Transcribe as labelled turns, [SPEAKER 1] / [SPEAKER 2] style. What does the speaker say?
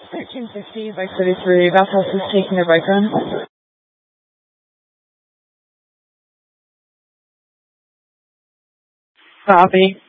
[SPEAKER 1] 1360 by 33, Bathhouse is taking their bike run. Copy.